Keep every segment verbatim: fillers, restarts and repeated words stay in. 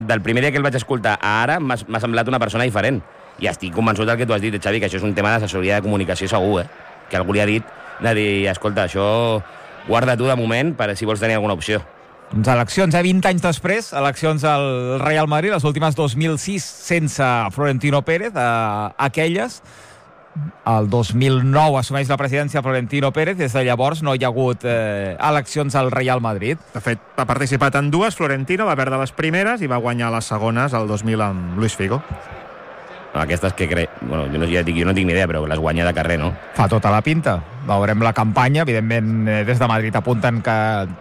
del primer dia que el vaig escoltar a ara m'ha semblat una persona diferent. I estic convençut del que tu has dit, Xavi, que això és un tema d'assessoria de comunicació segur, eh? Que algú li ha dit de dir, escolta, això guarda tu de moment per si vols tenir alguna opció. Doncs eleccions, eh? vint anys després, eleccions al Real Madrid, les últimes dos mil sis sense Florentino Pérez, eh, aquelles. El dos mil nou assumeix la presidència Florentino Pérez, des de llavors no hi ha hagut eh, eleccions al Real Madrid. De fet, ha participat en dues, Florentino va perdre les primeres i va guanyar les segones el dos mil amb Luis Figo. Aquestes que crec... Bueno, jo no, ja dic, jo no tinc ni idea, però les guanya de carrer, no? Fa tota la pinta. Veurem la campanya. Evidentment, eh, des de Madrid apunten que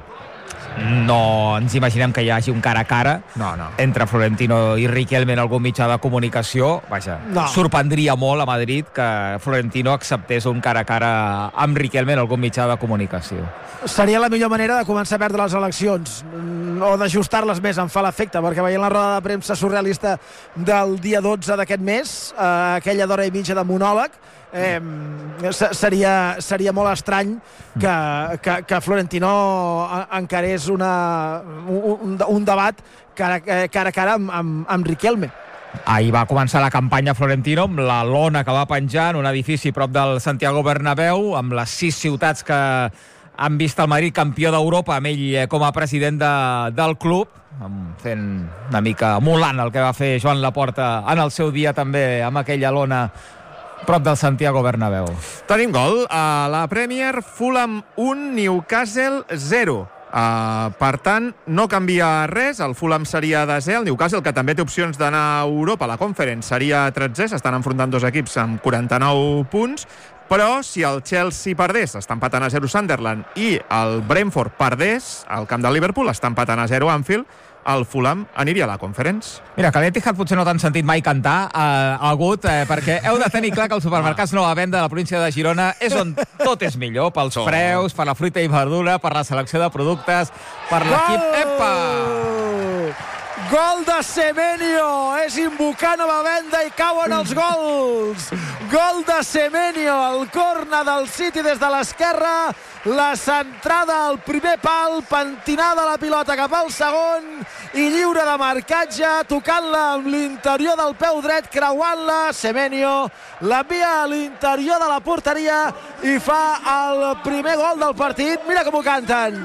no ens imaginem que hi hagi un cara a cara no, no. entre Florentino i Riquelme en algun mitjà de comunicació. Vaja, no. Sorprendria molt a Madrid que Florentino acceptés un cara a cara amb Riquelme en algun mitjà de comunicació. Seria la millor manera de començar a perdre les eleccions o d'ajustar-les més, em fa l'efecte, perquè veient la roda de premsa surrealista del dia dotze d'aquest mes, eh, aquella d'hora i mitja de monòleg, eh, seria, seria molt estrany que, que, que Florentino encarés una, un, un debat cara, cara a cara amb, amb, amb Riquelme. Ahir va començar la campanya Florentino amb la lona que va penjar en un edifici prop del Santiago Bernabéu, amb les sis ciutats que han vist el Madrid campió d'Europa, amb ell com a president de, del club, fent una mica emulant el que va fer Joan Laporta en el seu dia també amb aquella lona prop del Santiago Bernabéu. Tenim gol a la Premier, Fulham un, Newcastle zero. Uh, per tant, no canvia res, el Fulham seria desè, el Newcastle, que també té opcions d'anar a Europa, a la Conference, seria tretzè, s'estan enfrontant dos equips amb quaranta-nou punts, però si el Chelsea perdés, està empatant a zero Sunderland, i el Brentford perdés, al camp del Liverpool, està empatant a zero Anfield, el Fulham aniria a la Conference. Mira, que l'Etihad potser no t'han sentit mai cantar eh, agut, eh, perquè heu de tenir clar que els supermercats Nova Venda de la província de Girona és on tot és millor, pels oh. preus, per la fruita i verdura, per la selecció de productes, per l'equip... Epa! Gol de Semenyo, és invocar Nova Venda i cauen els gols. Gol de Semenyo, el corna del City des de l'esquerra, la centrada al primer pal, pentinada la pilota cap al segon i lliure de marcatge, tocant-la amb l'interior del peu dret, creuant-la, Semenyo l'envia a l'interior de la porteria i fa el primer gol del partit. Mira com ho canten.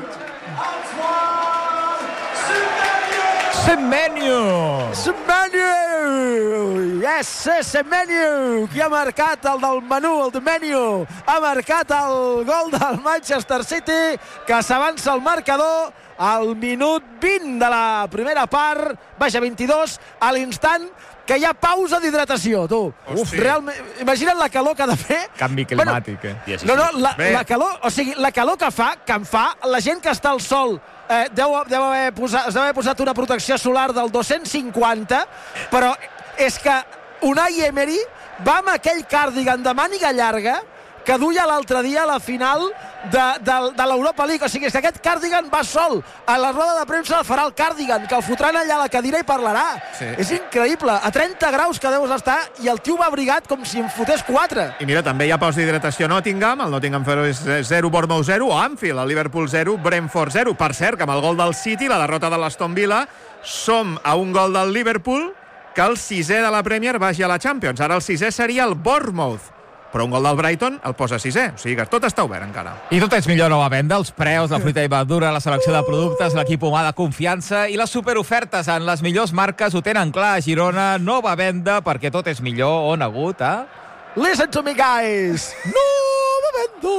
Semenyo! Semenyo! Yes, Semenyo! Qui ha marcat el del menú, el de Menyo? Ha marcat el gol del Manchester City, que s'avança el marcador al minut vint de la primera part, vaja, vint-i-dos, a l'instant que hi ha pausa d'hidratació, tu. Uf, realment, imagina't la calor que ha de fer. Canvi climàtic, bueno, eh? No, no, la, la calor, o sigui, la calor que fa, que em fa, la gent que està al sol eh, deu, deu, haver posat, deu haver posat una protecció solar del dos-cents cinquanta, però és que Unai Emery va amb aquell càrdigan de màniga llarga que duia l'altre dia a la final de, de, de l'Europa League. O sigui, és que aquest càrdigan va sol. A la roda de premsa farà el càrdigan, que el fotran allà a la cadira i parlarà. Sí. És increïble. A trenta graus que deus estar i el tio va abrigat com si en fotés quatre. I mira, també hi ha paus d'hidratació a Nottingham. El Nottingham és zero, Bournemouth zero, o Anfield, el Liverpool zero, Brentford zero. Per cert, que amb el gol del City, la derrota de l'Aston Villa, som a un gol del Liverpool, que el sisè de la Premier vagi a la Champions. Ara el sisè seria el Bournemouth, però un gol del Brighton el posa sisè, o sigui que tot està obert encara. I tot és millor Nova Venda, els preus, la fruita i verdura, la selecció de productes, l'equip humà de confiança i les superofertes en les millors marques ho tenen clar a Girona. Nova Venda, perquè tot és millor. On agut, eh? Listen to me, guys! Nova Venda!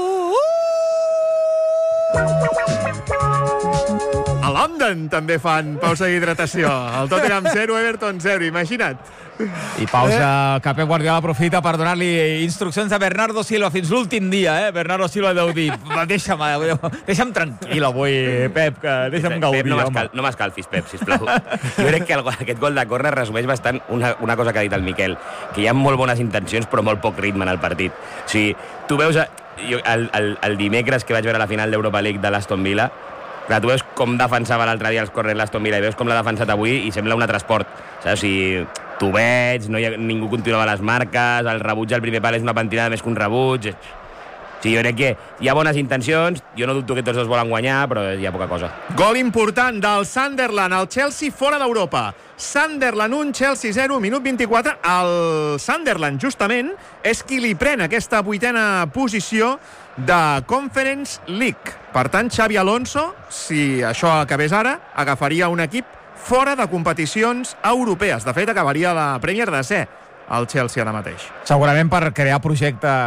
A London també fan pausa d'hidratació. El Tottenham zero, Everton zero, imagina't. I pausa que Pep Guardiola aprofita per donar-li instruccions a Bernardo Silva fins l'últim dia, eh? Bernardo Silva deu dir, deixa'm, deixa'm tranquil avui, Pep, que deixa'm gaudir. Pep, no m'escal, no m'escalfis, Pep, sisplau. Jo crec que el, aquest gol de córner resumeix bastant una, una cosa que ha dit el Miquel, que hi ha molt bones intencions però molt poc ritme en el partit. O sigui, tu veus jo, el, el, el dimecres que vaig veure la final d'Europa League de l'Aston Villa, clar, tu veus com defensava l'altre dia els córners l'Aston Villa i veus com l'ha defensat avui i sembla un altre esport. Saps? O sigui, tu veig, no hi ha, ningú continuava les marques, el rebuig al primer pal és una pentinada més que un rebuig. Sí, jo crec que hi ha bones intencions, jo no dubto que tots dos volen guanyar, però hi ha poca cosa. Gol important del Sunderland, el Chelsea fora d'Europa. Sunderland un, Chelsea zero, minut vint-i-quatre. El Sunderland, justament, és qui li pren aquesta vuitena posició de Conference League. Per tant, Xabi Alonso, si això acabés ara, agafaria un equip fora de competicions europees. De fet, acabaria la Premier de ser el Chelsea ara mateix. Segurament per crear projecte...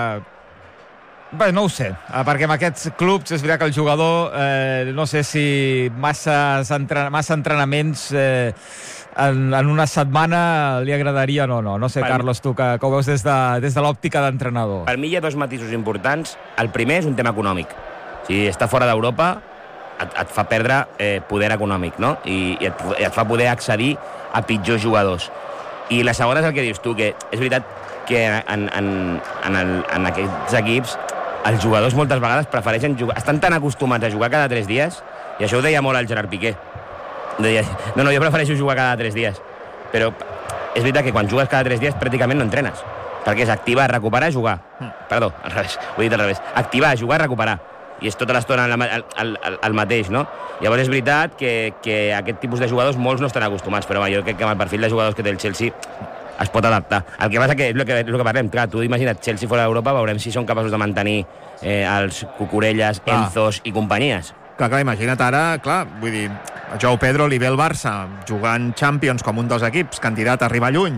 Bé, no ho sé, perquè amb aquests clubs és veritat que el jugador, eh, no sé si massa, entren massa entrenaments eh, en, en una setmana li agradaria o no, no. No sé, per Carlos, tu que, que ho veus des de, des de l'òptica d'entrenador. Per mi hi ha dos matisos importants. El primer és un tema econòmic. Si està fora d'Europa, et, et fa perdre eh, poder econòmic, no? I, i et, et fa poder accedir a pitjors jugadors. I la segona és el que dius tu, que és veritat que en, en, en, el, en aquests equips els jugadors moltes vegades prefereixen jugar, estan tan acostumats a jugar cada tres dies, i això ho deia molt el Gerard Piqué. Deia, no, no, jo prefereixo jugar cada tres dies. Però és veritat que quan jugues cada tres dies pràcticament no entrenes, perquè és activar, recuperar, jugar. Mm. Perdó, al revés, ho he dit al revés. Activar, jugar, recuperar. I és tota l'estona el, el, el, el mateix, no? Llavors és veritat que, que aquest tipus de jugadors molts no estan acostumats, però home, jo crec que amb el perfil de jugadors que té el Chelsea es pot adaptar. El que passa que és el que, és el que parlem. Clar, tu imagina't Chelsea fora d'Europa, veurem si són capaços de mantenir eh, els Cucurellas, ah. Enzos i companyies. Clar, clar, imagina't ara, clar, vull dir, Joao Pedro li ve el Barça jugant Champions com un dels equips, candidat a arribar lluny,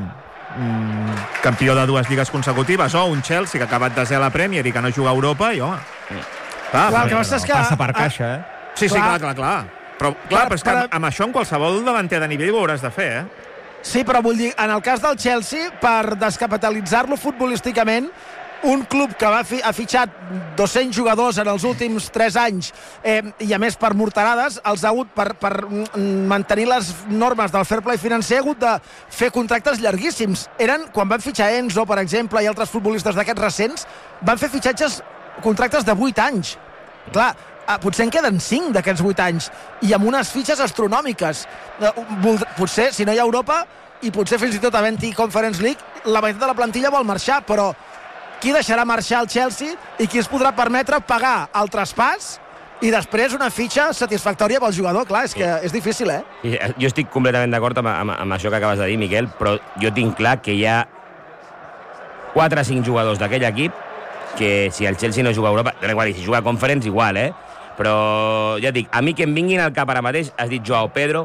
mm, campió de dues lligues consecutives, o un Chelsea que ha acabat de ser a la Premier i que no juga a Europa, i home... Mm. Clar, clar, el que passa és que... Passa per caixa, eh? Sí, sí, clar, clar, clar. Però, clar, però és que amb això en qualsevol davanter de nivell ho hauràs de fer, eh? Sí, però vull dir, en el cas del Chelsea, per descapitalitzar-lo futbolísticament, un club que va fi, ha fitxat dos-cents jugadors en els últims tres anys eh, i a més per morterades, els ha hagut per, per mantenir les normes del fair play financer, ha hagut de fer contractes llarguíssims. Eren, quan van fitxar Enzo, per exemple, i altres futbolistes d'aquests recents, van fer fitxatges, contractes de vuit anys. Clar, potser en queden cinc d'aquests vuit anys i amb unes fitxes astronòmiques. Potser, si no hi ha Europa, i potser fins i tot havent-hi Conference League, la meitat de la plantilla vol marxar, però qui deixarà marxar el Chelsea i qui es podrà permetre pagar el traspàs i després una fitxa satisfactòria pel jugador? Clar, és que és difícil, eh? Jo estic completament d'acord amb, amb, amb això que acabes de dir, Miquel, però jo tinc clar que hi ha quatre o cinc jugadors d'aquell equip que si el Chelsea no juga a Europa, igual, i si juga a Conference, igual, eh? Però ja et dic, a mi que em vinguin al cap ara mateix, has dit Joao Pedro,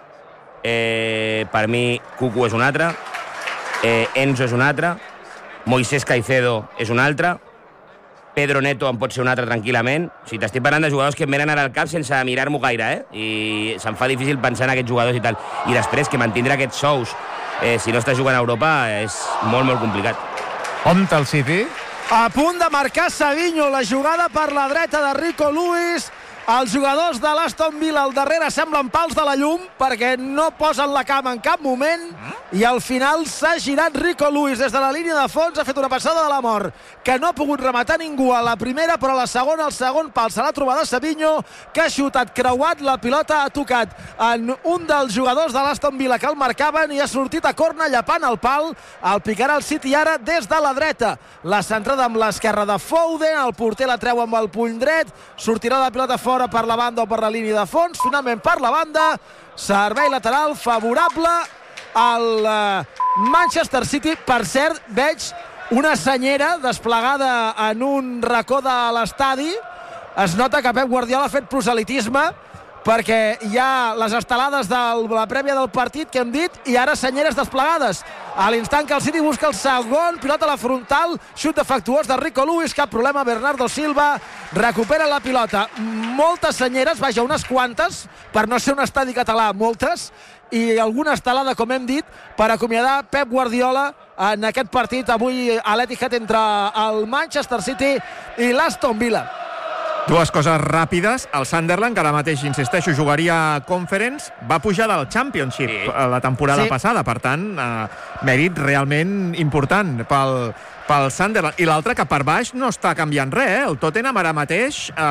eh, per mi Cucu és un altre, eh, Enzo és un altre, Moisés Caicedo és un altre, Pedro Neto en pot ser un altre tranquil·lament. O sigui, t'estic parlant de jugadors que em venen ara al cap sense mirar-m'ho gaire, eh? I se'm fa difícil pensar en aquests jugadors i tal. I després que mantindre aquests sous, eh, si no estàs jugant a Europa, és molt, molt complicat. Compte el City. A punt de marcar Savinho, la jugada per la dreta de Rico Lewis. Els jugadors de l'Aston Villa al darrere semblen pals de la llum perquè no posen la cama en cap moment i al final s'ha girat Rico Lewis des de la línia de fons, ha fet una passada de la mort que no ha pogut rematar ningú a la primera, però a la segona, el segon pal se l'ha trobada Savinho, que ha xutat creuat, la pilota ha tocat en un dels jugadors de l'Aston Villa que el marcaven i ha sortit a corna llapant el pal. El picarà el City ara des de la dreta, la centrada amb l'esquerra de Foden, el porter la treu amb el puny dret, sortirà la pilota fora per la banda o per la línia de fons, finalment per la banda, servei lateral favorable al Manchester City. Per cert, veig una senyera desplegada en un racó de l'estadi. Es nota que Pep Guardiola ha fet proselitisme perquè hi ha les estelades de la prèvia del partit que hem dit i ara senyeres desplegades. A l'instant que el City busca el segon, pilota a la frontal, xut defectuós de Rico Lewis, cap problema, Bernardo Silva recupera la pilota. Moltes senyeres, vaja, unes quantes, per no ser un estadi català, moltes, i alguna estelada, com hem dit, per acomiadar Pep Guardiola en aquest partit avui a l'Etihad entre el Manchester City i l'Aston Villa. Dues coses ràpides. El Sunderland, que ara mateix, insisteixo, jugaria a Conference, va pujar del Championship sí. la temporada sí. passada. Per tant, eh, mèrit realment important pel, pel Sunderland. I l'altre, que per baix no està canviant res. Eh? El Tottenham ara mateix, eh,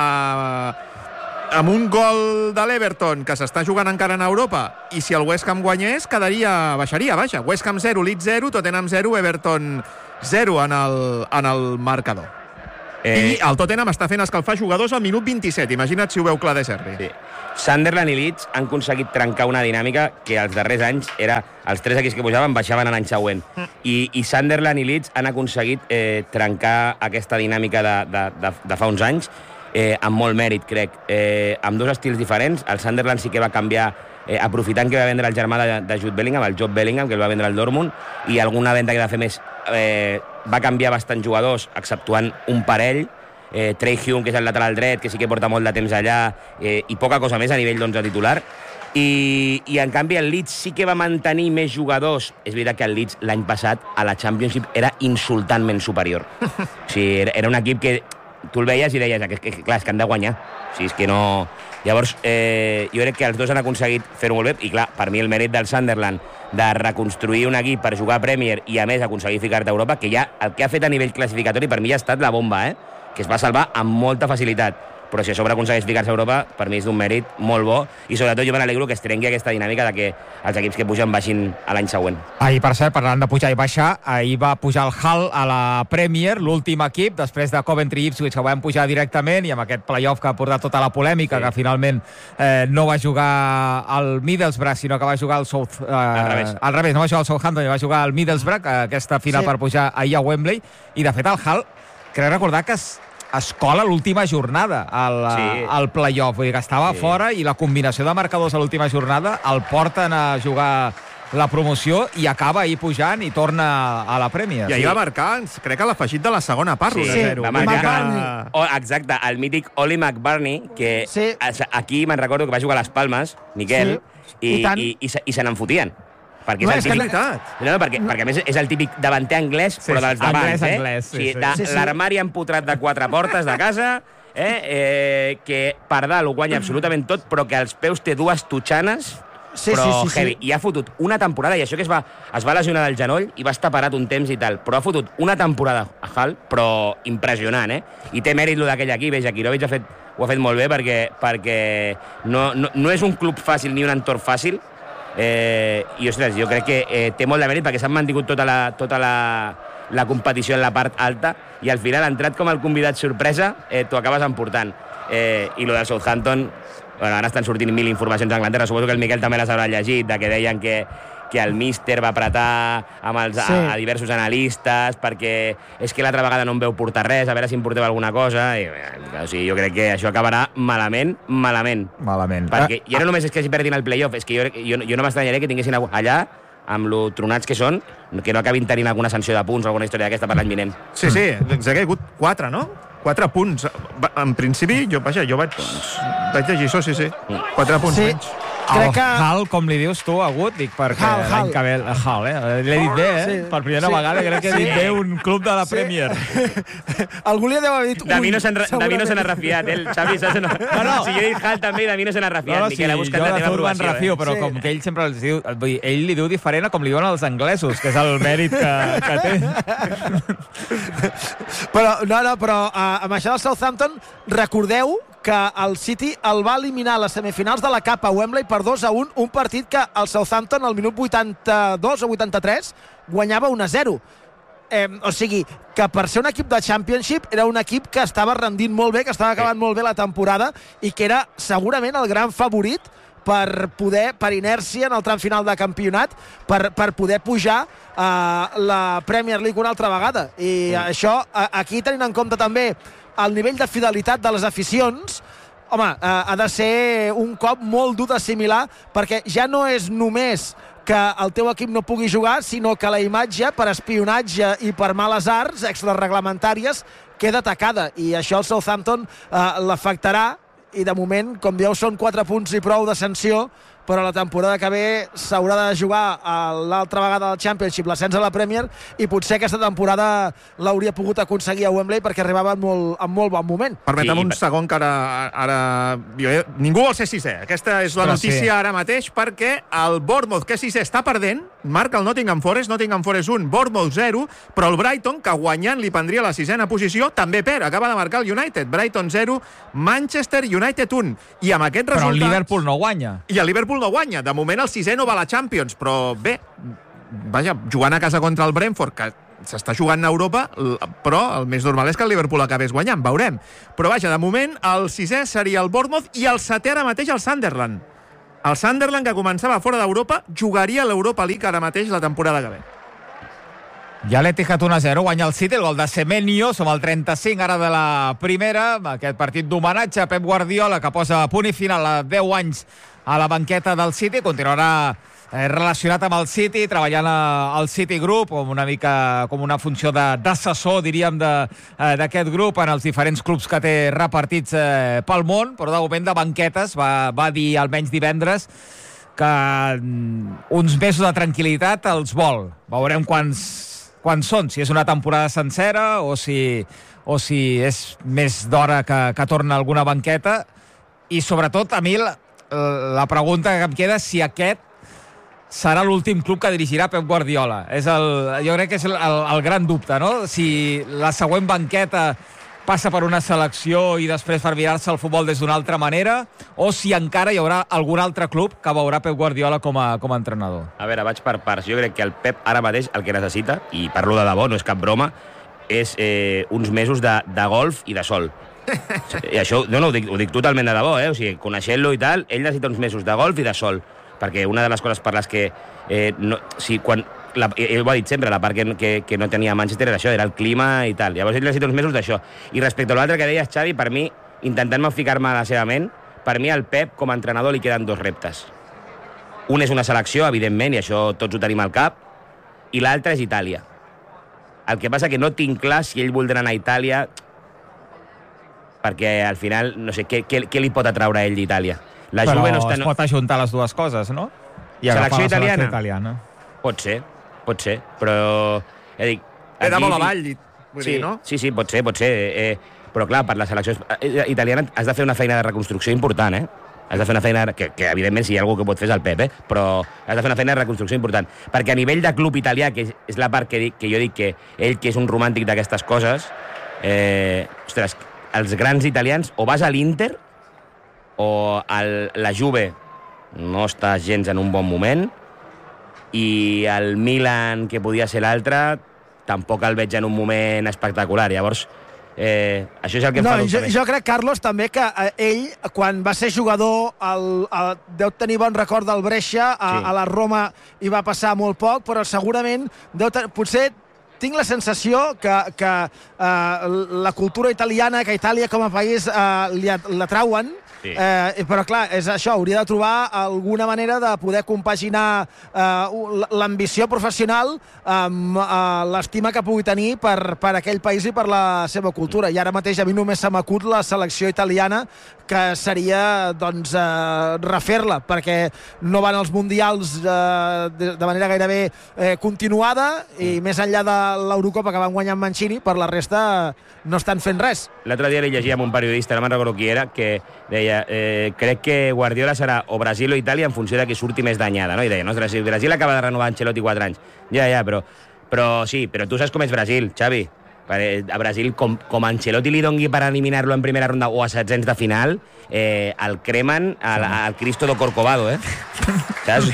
eh, amb un gol de l'Everton, que s'està jugant encara en Europa, i si el West Ham guanyés, quedaria, baixaria, vaja. West Ham zero, Leeds zero, Tottenham zero, Everton zero en el, en el marcador. Eh... I el Tottenham està fent escalfar jugadors al minut vint-i-set. Imagina't si ho veu clar de Serri. Sí. Sunderland i Leeds han aconseguit trencar una dinàmica que els darrers anys era els tres equips que pujaven baixaven l'any següent. Mm. I, I Sunderland i Leeds han aconseguit eh, trencar aquesta dinàmica de, de, de, de fa uns anys eh, amb molt mèrit, crec. Eh, amb dos estils diferents. El Sunderland sí que va canviar eh, aprofitant que va vendre el germà de, de Jude Bellingham, el Job Bellingham, que el va vendre al Dortmund, i alguna venda que va fer més eh, va canviar bastant jugadors, exceptuant un parell, eh, Trey Hume, que és el lateral dret, que sí que porta molt de temps allà, eh, i poca cosa més a nivell d'onze titular. I, I en canvi el Leeds sí que va mantenir més jugadors. És veritat que el Leeds l'any passat a la Championship era insultantment superior. O sigui, era, era un equip que tu el veies i deies que, que, que clar, és que han de guanyar. O sigui, és que no... Llavors, eh, jo crec que els dos han aconseguit fer-ho molt bé, i clar, per mi el mèrit del Sunderland de reconstruir un equip per jugar a Premier i a més aconseguir ficar-te a Europa, que ja el que ha fet a nivell classificatori per mi ja ha estat la bomba, eh? Que es va salvar amb molta facilitat. Però si a sobre aconsegueix ficar-se a Europa, per mi és d'un mèrit molt bo, i sobretot jo me n'alegro que es trenqui aquesta dinàmica de que els equips que pugen baixin a l'any següent. Ahir, per cert, parlant de pujar i baixar, ahir va pujar el Hull a la Premier, l'últim equip, després de Coventry i Ipswich, que van pujar directament, i amb aquest play-off que ha portat tota la polèmica, sí. Que finalment eh, no va jugar al Middlesbrough, sinó que va jugar al South... Eh, al revés. Al revés, no va jugar al Southampton, va jugar al Middlesbrough, aquesta final sí. Per pujar ahir a Wembley, i de fet el Hull, crec recordar que es es cola l'última jornada al, sí. al play-off, vull dir que estava sí. Fora, i la combinació de marcadors a l'última jornada el porten a jugar la promoció i acaba ahir pujant i torna a la Premier. I ahir sí. Va marcar, crec que l'afegit de la segona part, sí, sí. Va marcar, oh, exacte, el mític Oli McBurney, que sí. Aquí me'n recordo que va jugar a les Palmes, Miquel, sí. i, i, i, i, i se n'enfotien. Perquè no, és, és el típic, que no, perquè, perquè a més és el típic davanter anglès, sí, però dels davants, anglès, eh? Anglès, sí, sí, sí. De, Sí, sí. L'armari empotrat de quatre portes de casa, eh? Eh, que per dalt ho guanya absolutament tot, però que als peus té dues totxanes, sí, però sí, sí, heavy. sí. I ha fotut una temporada, i això que es va, es va lesionar del genoll i va estar parat un temps i tal, però ha fotut una temporada a Hull, però impressionant, eh? I té mèrit lo d'aquell equip, eh? Jakirovic ha fet, ho ha fet molt bé perquè, perquè no, no, no és un club fàcil ni un entorn fàcil. Eh, i ostres, jo crec que eh, té molt de mèrit perquè s'han mantingut tota la, tota la, la competició en la part alta i al final ha entrat com el convidat sorpresa, eh, t'ho acabes emportant. Eh, i lo del Southampton, bueno, ara estan sortint mil informacions d'Anglaterra, suposo que el Miquel també les haurà llegit, de que deien que que el míster va apretar amb els, sí. a, a diversos analistes perquè és que l'altra vegada no em veu portar res, a veure si em porteu alguna cosa, i, o sigui, jo crec que això acabarà malament, malament. Malament. Perquè ja no només és que si perdin el play-off, és que jo, jo, jo no m'estranyaré que tinguessin allà, amb lo tronats que són, que no acabin tenint alguna sanció de punts o alguna història d'aquesta per l'any vinent. Sí, sí, ens ha caigut quatre, no? Quatre punts. En principi, jo, vaja, jo vaig, vaig llegir això, sí, sí. Quatre punts sí. menys. El que... Hal, com li dius tu, Agut? Dic perquè Hal, l'any que ve... Hal, eh? L'he dit bé, eh? Sí. Per primera sí. vegada crec que he dit sí. bé un club de la sí. Premier. Algú li deu haver dit... De mi no se n'ha refiat, eh? El Xavi se n'ha... No, no. Si jo he dit Hal també, de mi no se n'ha refiat. No, no, Miquel, ha buscat la teva aprovació. Refio, però sí. com que ell sempre els diu... Ell li diu diferent a com li diuen els anglesos, que és el mèrit que, que té. Però, no, no, però uh, amb això del Southampton, recordeu que el City el va eliminar a les semifinals de la Cup a Wembley per dos a un, un partit que el Southampton al minut vuitanta-dos o vuitanta-tres guanyava un a zero. Eh, o sigui, que per ser un equip de Championship era un equip que estava rendint molt bé, que estava acabant molt bé la temporada i que era segurament el gran favorit per poder, per inèrcia en el tram final de campionat, per, per poder pujar a la Premier League una altra vegada. I mm. això, aquí tenint en compte també el nivell de fidelitat de les aficions, home, eh, ha de ser un cop molt dur d'assimilar, perquè ja no és només que el teu equip no pugui jugar, sinó que la imatge, per espionatge i per males arts extrareglamentàries, queda atacada. I això el Southampton eh, l'afectarà, i de moment, com dieu, són quatre punts i prou de sanció, però la temporada que ve s'haurà de jugar a l'altra vegada al Championship, l'ascens a la Premier, i potser aquesta temporada l'hauria pogut aconseguir a Wembley perquè arribava en molt, en molt bon moment. Permetem sí, un segon que ara... ara jo, ningú vol ser sisè. Aquesta és la notícia sí. Ara mateix, perquè el Bournemouth, que és sisè, està perdent, marca el Nottingham Forest, Nottingham Forest un, Bournemouth zero, però el Brighton, que guanyant li prendria la sisena posició, també perd, acaba de marcar el United. Brighton zero, Manchester United un. I amb aquest resultat... Però el Liverpool no guanya. I el Liverpool no guanya. De moment el sisè no va a la Champions, però bé, vaja, jugant a casa contra el Brentford, que s'està jugant a Europa, però el més normal és que el Liverpool acabés guanyant, veurem. Però vaja, de moment, el sisè seria el Bournemouth i el setè ara mateix el Sunderland. El Sunderland, que començava fora d'Europa, jugaria a l'Europa League ara mateix la temporada que ve. Ja l'Etihad un a zero, guanya el City, el gol de Semenyo, som al trenta-cinc ara de la primera, aquest partit d'homenatge a Pep Guardiola, que posa punt i final a deu anys a la banqueta del City, continuarà eh, relacionat amb el City, treballant al City Group, com una mica com una funció d'assessor, diríem, d'aquest eh, grup en els diferents clubs que té repartits eh, pel món, però de moment de banquetes, va, va dir almenys divendres, que mm, uns mesos de tranquil·litat els vol. Veurem quants quan són, si és una temporada sencera o si, o si és més d'hora que, que torna alguna banqueta. I sobretot, a mi la, la pregunta que em queda és si aquest serà l'últim club que dirigirà Pep Guardiola. És el, jo crec que és el, el, el gran dubte, no? Si la següent banqueta passa per una selecció i després per mirar-se el futbol des d'una altra manera, o si encara hi haurà algun altre club que veurà Pep Guardiola com a, com a entrenador. A veure, vaig per parts. Jo crec que el Pep ara mateix el que necessita, i parlo de debò, no és cap broma, és eh, uns mesos de, de golf i de sol. I això, no, no, ho dic, ho dic totalment de debò, eh? O sigui, coneixent-lo i tal, ell necessita uns mesos de golf i de sol, perquè una de les coses per les que eh, no, si, quan la, ell ho ha dit sempre, la part que, que, que no tenia Manchester era això, era el clima i tal. Llavors ell necessita uns mesos d'això. I respecte a l'altre que deies, Xavi, per mi, intentant-me ficar-me a la seva ment, per mi al Pep, com a entrenador, li queden dos reptes. Un és una selecció, evidentment, i això tots ho tenim al cap, i l'altre és Itàlia. El que passa que no tinc clar si ell voldrà anar a Itàlia, perquè al final, no sé, què, què, què li pot atraure a ell d'Itàlia? La Però Juve no està... es pot ajuntar les dues coses, no? I selecció agafar la italiana? selecció italiana. Pot ser, pot ser, però... Ja dic, Ve de aquí- molt avall, vull sí, dir, no? Sí, sí, pot ser, pot ser. Eh, però clar, per la selecció italiana has de fer una feina de reconstrucció important, eh? Has de fer una feina, que, que evidentment si hi ha algú que pot fer és el Pep, eh? Però has de fer una feina de reconstrucció important. Perquè a nivell de club italià, que és, és la part que, dic, que jo dic que ell, que és un romàntic d'aquestes coses, eh, ostres, els grans italians, o vas a l'Inter, o el, la Juve no està gens en un bon moment, i el Milan, que podia ser l'altre, tampoc el veig en un moment espectacular. Llavors, eh, això és el que em No, fa dubte jo, més. jo crec, Carlos, també que eh, ell, quan va ser jugador, el, el, deu tenir bon record del Brescia, a, Sí. a la Roma hi va passar molt poc, però segurament deu ten... potser tinc la sensació que, que eh, la cultura italiana, que Itàlia com a país eh, li at- l'atrauen, Sí. Eh, però clar, és això, hauria de trobar alguna manera de poder compaginar eh, l'ambició professional amb eh, l'estima que pugui tenir per, per aquell país i per la seva cultura. I ara mateix a mi només se m'acut la selecció italiana, que seria doncs eh, refer-la, perquè no van als mundials eh, de, de manera gairebé eh, continuada, i més enllà de l'Eurocopa que van guanyar amb Mancini, per la resta no estan fent res. L'altre dia li llegia amb un periodista, no me'n recordo qui era, que deia, eh, crec que Guardiola serà o Brasil o Itàlia en funció de qui surti més danyada, no? I deia, no, si Brasil acaba de renovar Ancelotti quatre anys. Ja, ja, però, però sí, però tu saps com és Brasil, Xavi. A Brasil, com, com Ancelotti li dongui per eliminar-lo en primera ronda o a setzents de final, eh, el cremen al, al Cristo do Corcovado, eh? Saps?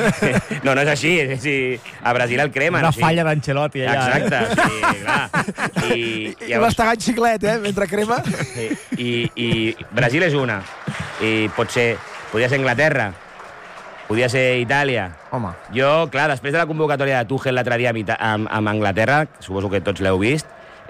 No, no és així. És així. A Brasil el cremen. Una o sigui. falla d'Ancelotti allà. Exacte, sí, clar. I, I llavors... va xiclet, eh, mentre crema. Sí, i, i Brasil és una. I pot ser, podria ser Anglaterra, podria ser Itàlia. Home. Jo, clar, després de la convocatòria de Tuchel l'altre dia amb, Ita- amb, amb Anglaterra, suposo que tots l'heu vist,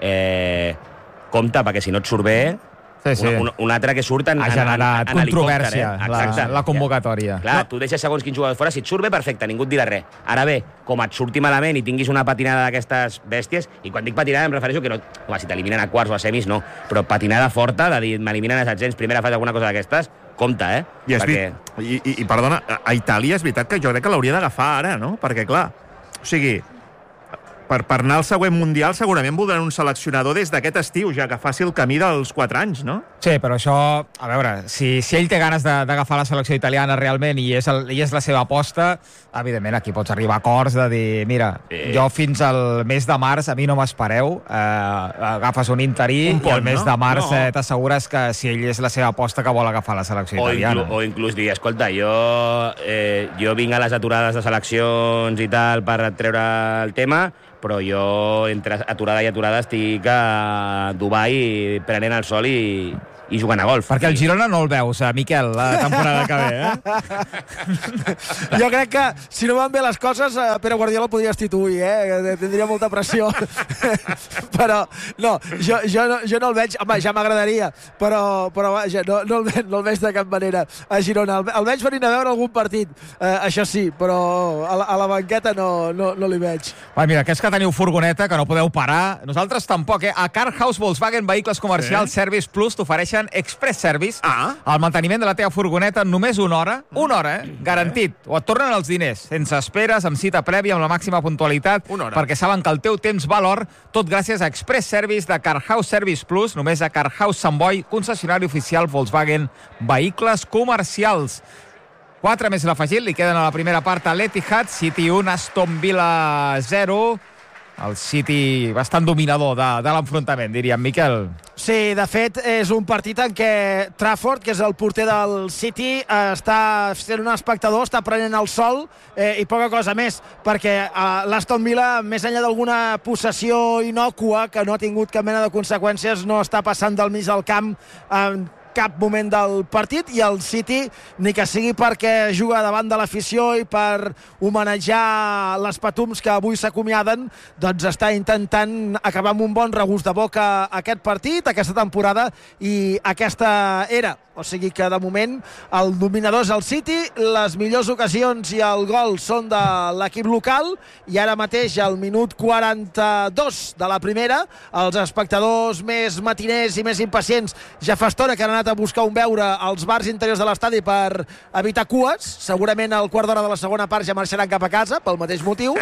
eh, compte, perquè si no et surt bé, Sí, sí. un, un, un altre que surt en, Ha en, generat en, en controvèrsia, helicòpter, eh? la, Exacte. la convocatòria. Clar, tu deixes segons quins jugadors fora, si et surt bé, perfecte, ningú et dirà res. Ara bé, com et surti malament i tinguis una patinada d'aquestes bèsties, i quan dic patinada em refereixo que no... Home, si t'eliminen a quarts o a semis, no, però patinada forta, de dir, m'eliminen a setzents, primera fase, alguna cosa d'aquestes, compte, eh? I, és Perquè... i, i, I, perdona, a Itàlia és veritat que jo crec que l'hauria d'agafar ara, no? Perquè, clar, o sigui, per, per anar al següent Mundial segurament voldran un seleccionador des d'aquest estiu, ja que faci el camí dels quatre anys, no? Sí, però això, a veure, si, si ell té ganes de- d'agafar la selecció italiana realment i és, el, i és la seva aposta, evidentment aquí pots arribar a acords de dir, mira, Eh. jo fins al mes de març a mi no m'espereu, eh, agafes un interí Un pont, i al mes no? de març No. eh, t'assegures que si ell és la seva aposta que vol agafar la selecció O, italiana. inclu, o inclús dir, escolta, jo, eh, jo vinc a les aturades de seleccions i tal per treure el tema, però jo, entre aturada i aturada, estic a Dubai prenent el sol i, i jugant a golf. Perquè el Girona no el veus, eh, Miquel, la temporada que ve, eh? Jo crec que, si no van bé les coses, eh, Pere Guardiola el podria destituir, eh? Tindria molta pressió. Però, no, jo, jo, no, jo no el veig... Home, ja m'agradaria, però, però vaja, no, no, el veig, no el veig de cap manera a Girona. El, el veig venint a veure algun partit, eh, això sí, però a la, a la banqueta no, no, no li veig. Va, mira, que és que teniu furgoneta, que no podeu parar. Nosaltres tampoc, eh? A Car House Volkswagen Vehicles Comercials sí. Service Plus t'ofereixen Express Service, ah. el manteniment de la teva furgoneta en només una hora, una hora, eh? Garantit. O et tornen els diners, sense esperes, amb cita prèvia, amb la màxima puntualitat, perquè saben que el teu temps valor, tot gràcies a Express Service de Car House Service Plus, només a Car House Sant Boi, concessionari oficial Volkswagen Vehicles Comercials. Quatre més l'afegit, li queden a la primera part a l'Etihad, City un, Aston Villa zero. El City bastant dominador de, de l'enfrontament, diríem, Miquel. Sí, de fet, és un partit en què Trafford, que és el porter del City, està sent un espectador, està prenent el sol eh, i poca cosa més, perquè eh, l'Aston Villa, més enllà d'alguna possessió innòcua que no ha tingut cap mena de conseqüències, no està passant del mig del camp en cap moment del partit, i el City, ni que sigui perquè juga davant de l'afició i per homenatjar les patums que avui s'acomiaden, doncs està intentant acabar amb un bon regust de boca aquest partit, aquesta temporada i aquesta era. O sigui que, de moment, el dominador és el City, les millors ocasions i el gol són de l'equip local, i ara mateix, al minut quaranta-dos de la primera, els espectadors més matiners i més impacients ja fa estona que han anat a buscar un beure als bars interiors de l'estadi per evitar cues. Segurament al quart d'hora de la segona part ja marxaran cap a casa, pel mateix motiu.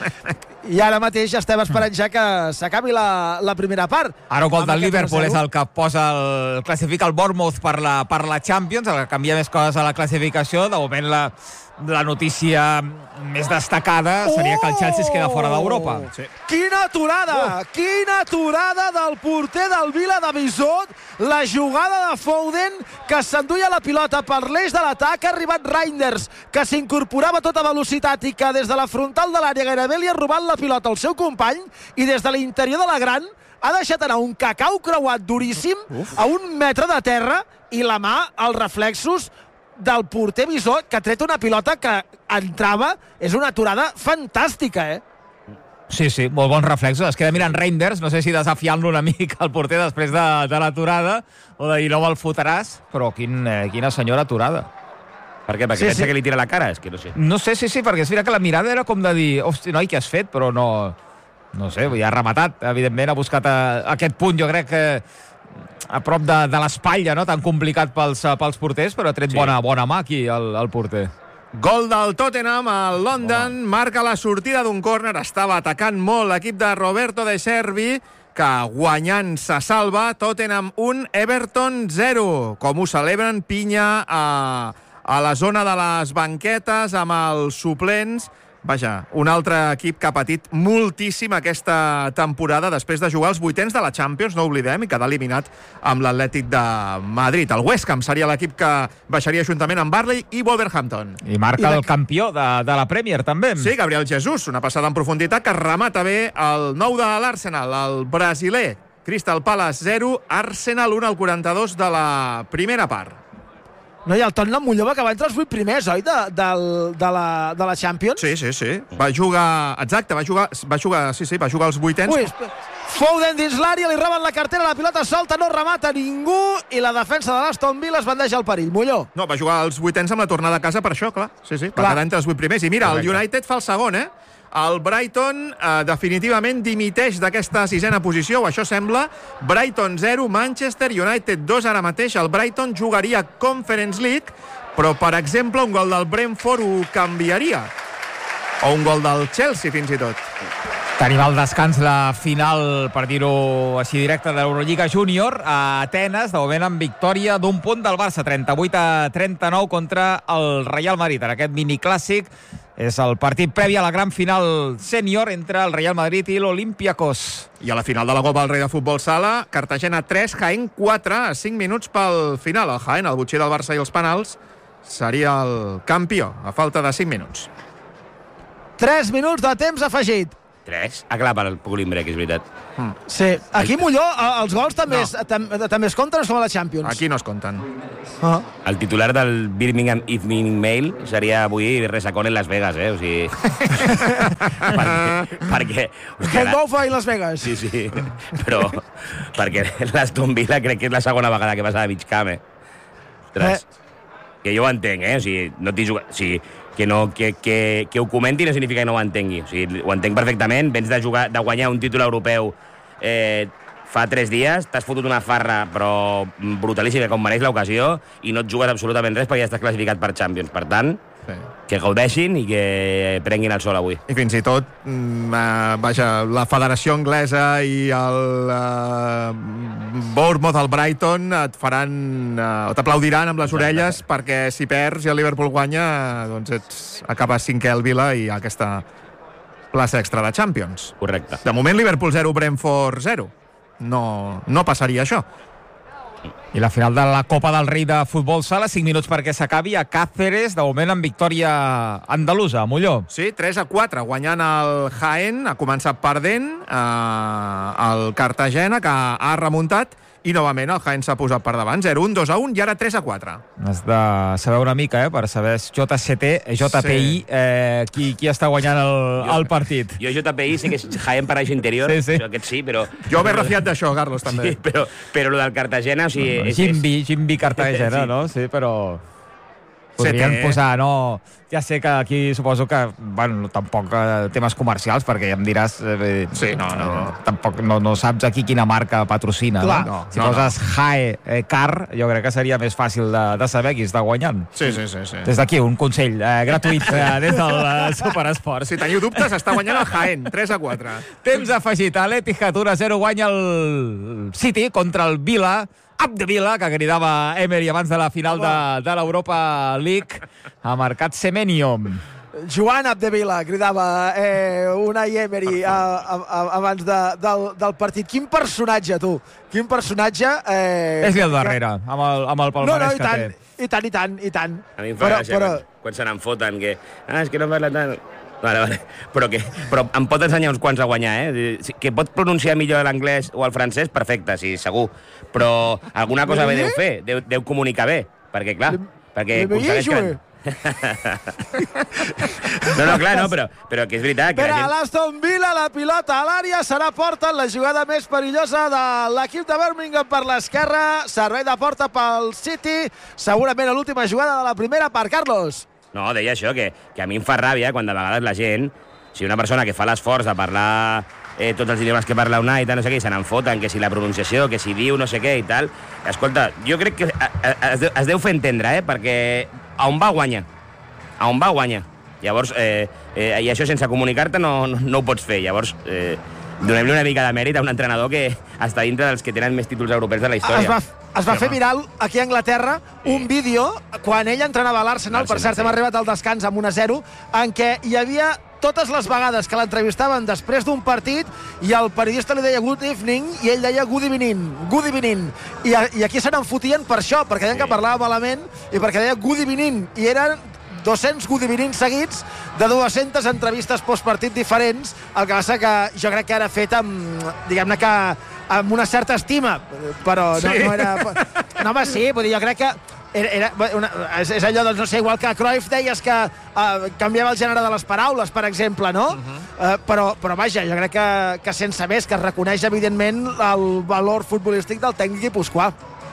I ara mateix estem esperant ja que s'acabi la, la primera part. Ara el gol del Liverpool és el que posa el, classifica el Bournemouth per la, per la Champions, el que canvia més coses a la classificació. De moment la, la notícia més destacada seria que el Chelsea es queda fora d'Europa. Sí. Quina aturada! Oh. Quina aturada del porter del Vila de Bisot. La jugada de Foden, que s'enduia la pilota per l'eix de l'atac. Ha arribat Reinders, que s'incorporava a tota velocitat i que des de la frontal de l'àrea gairebé li ha robat la pilota al seu company, i des de l'interior de la gran ha deixat anar un cacau creuat duríssim Uf. a un metre de terra, i la mà als reflexos del porter Bisot, que ha tret una pilota que entrava. És una aturada fantàstica, eh? Sí, sí, molt bons reflexos. Es queda mirant Reinders, no sé si desafiant-lo una mica al porter després de, de l'aturada, o de dir no me'l fotràs, però quin, eh, quina senyora aturada. Per què? Perquè sí, pensa sí. que li tira la cara? És que no sé. No sé, sí, sí, perquè és veritat que la mirada era com de dir, hosti, noi, què has fet? Però no... No sé, ja ha rematat, evidentment, ha buscat a, a aquest punt, jo crec que a prop de, de l'espatlla, no? Tan complicat pels, pels porters, però ha tret sí. bona, bona mà aquí el, el porter. Gol del Tottenham al London, oh. marca la sortida d'un córner, estava atacant molt l'equip de Roberto De Zerbi, que guanyant se salva. Tottenham un, Everton zero. Com ho celebren, pinya a, a la zona de les banquetes amb els suplents. Vaja, un altre equip que ha patit moltíssim aquesta temporada després de jugar els vuitens de la Champions, no oblidem, i quedar eliminat amb l'Atlètic de Madrid. El West Ham seria l'equip que baixaria juntament amb Burnley i Wolverhampton. I marca I el campió de, de la Premier, també. Sí, Gabriel Jesus, una passada en profunditat que remata bé el nou de l'Arsenal, el brasiler. Crystal Palace zero, Arsenal un al quaranta-dos de la primera part. No, i el Tottenham Mollova, que va entre els vuit primers, oi, de, de, de, la, de la Champions? Sí, sí, sí. Va jugar... Exacte, va jugar... Va jugar sí, sí, va jugar els vuitens. Ui, Foden dins l'àrea, li roben la cartera, la pilota solta, no remata ningú, i la defensa de l'Aston Villa es bandeja el perill. Molló. No, va jugar els vuitens amb la tornada a casa per això, clar. Sí, sí, va quedar entre els vuit primers. I mira, Correcte. El United fa el segon, eh? El Brighton eh, definitivament dimiteix d'aquesta sisena posició, o això sembla. Brighton zero, Manchester United dos ara mateix. El Brighton jugaria Conference League, però, per exemple, un gol del Brentford ho canviaria. O un gol del Chelsea, fins i tot. Tenim al descans la final, per dir-ho així directe, de l'Eurolliga Júnior a Atenes, de moment amb victòria d'un punt del Barça, trenta-vuit a trenta-nou contra el Real Madrid. En aquest miniclàssic és el partit previ a la gran final sènior entre el Real Madrid i l'Olympiacos. I a la final de la Copa del Rei de Futbol Sala, Cartagena tres, Jaén quatre, a cinc minuts pel final. El Jaén, el butxer del Barça i els penals, seria el campió, a falta de cinc minuts. tres minuts de temps afegit. Tres? Ah, clar, per el cooling break, és veritat. Sí, aquí Molló, eh, els gols també, No. es, tam, també es compten o som a la Champions? Aquí no es compten. Ah. El titular del Birmingham Evening Mail seria avui resacón en Las Vegas, eh? O sigui... perquè... perquè hòstia, Ken Bofa i Las Vegas. Sí, sí, però perquè l'Aston Villa crec que és la segona vegada que passa a mig camp, eh? Ostres, que jo ho entenc, eh? O sigui, no t'hi juga... O sigui, que, no, que, que, que ho comenti no significa que no ho entengui. O sigui, ho entenc perfectament. Vens de, jugar, de guanyar un títol europeu eh, fa tres dies, t'has fotut una farra, però brutalíssima, com mereix l'ocasió, i no et jugues absolutament res perquè ja estàs classificat per Champions. Per tant, sí. que gaudeixin i que prenguin el sol avui. I fins i tot, mm, eh, vaja, la Federació Anglesa i el eh, Bournemouth, el Brighton, et faran, eh, o t'aplaudiran amb les Exacte. orelles, perquè si perds i el Liverpool guanya, doncs ets, acabes cinquè al Vila i aquesta plaça extra de Champions. Correcte. De moment, Liverpool zero, Brentford zero. No, no passaria això. I la final de la Copa del Rei de Futbol Sala, cinc minuts perquè s'acabi a Cáceres, de moment amb victòria andalusa, a Molló. Sí, tres a quatre, guanyant el Jaén, ha començat perdent eh, el Cartagena, que ha remuntat, i novament el Jaén s'ha posat per davant, zero un, dos a un, i ara tres a quatre. Has de saber una mica, eh, per saber J C T, J P I, Sí. eh, qui, qui està guanyant el, Jo- el partit. Jo J P I sé que és Jaén Paraíso Interior, Sí, sí. això, aquest sí, però... Jo m'he refiat d'això, Carlos, també. Sí, però, però lo del Cartagena, o sigui... és- és- Gimbi, Gimbi Cartagena, Sí. no? Sí, però... Podrien C T. posar, no... Ja sé que aquí suposo que, bueno, tampoc eh, temes comercials, perquè ja em diràs... Eh, Sí, no, no. Tampoc no, no saps aquí quina marca patrocina, Clar. no? No, Si no, poses Jae eh, Car, jo crec que seria més fàcil de, de saber qui està guanyant. Sí, sí, sí. sí. Des d'aquí, un consell eh, gratuït eh, des del eh, Superesport. Si teniu dubtes, està guanyant el Jaén, tres a quatre. Temps afegit a l'Etihad, un a zero guanya el City contra el Vila. Abdevila, que cridava Emery abans de la final de, de l'Europa League, ha marcat Semenyo. Joan Abdevila cridava eh, Unai Emery a, a, a, abans de, del, del partit. Quin personatge, tu! Quin personatge... Eh, És-li al darrere, amb el, amb el No, no, palmarès i que tant, té. i tant, i tant, i tant. A mi em fa Però, gràcia però, quan, quan se n'en foten, que... Ah, és que no parla tant... Vale, vale. Però, que, però em pot ensenyar uns quants a guanyar, eh? Si- Que pot pronunciar millor l'anglès o el francès, perfecte, sí, segur. Però alguna cosa bé deu fer, deu, deu comunicar bé, perquè, clar, perquè le veia aconsegueix jugar. No, no, clar, no, però, però que és veritat que Per la a gent... l'Aston Villa, la pilota a l'àrea, serà porta la jugada més perillosa de l'equip de Birmingham per l'esquerra, servei de porta pel City, segurament a l'última jugada de la primera per Carlos. No, deia això, que, que a mi em fa ràbia quan de vegades la gent, si una persona que fa l'esforç de parlar eh, tots els idiomes que parla una i tal, no sé què, i se n'en foten, que si la pronunciació, que si diu no sé què i tal. Escolta, jo crec que a, a, es, deu, es deu fer entendre, eh, perquè a on va guanya. A on va guanya. Llavors, eh, eh, i això sense comunicar-te no, no, no ho pots fer. Llavors, eh, donem-li una mica de mèrit a un entrenador que està dintre dels que tenen més títols europeus de la història. Es va, es va fer viral aquí a Anglaterra un vídeo quan ell entrenava a l'Arsenal, per cert, hem arribat al descans amb un a zero, en què hi havia totes les vegades que l'entrevistaven després d'un partit i el periodista li deia good evening i ell deia good evening, good evening. I, i aquí se n'enfotien per això, perquè deien que parlava malament i perquè deia good evening. I eren dos-cents good evening seguits de dues-centes entrevistes postpartit diferents, el que passa que jo crec que era fet amb, diguem-ne que amb una certa estima, però no, Sí. no era... No, home, sí, vull dir, jo crec que era, era una, és, és allò, doncs, no sé, igual que Cruyff deies que uh, canviava el gènere de les paraules, per exemple, no? Uh -huh. uh, però, però vaja, jo crec que, que sense més, que es reconeix, evidentment, el valor futbolístic del tècnic guipuscoà.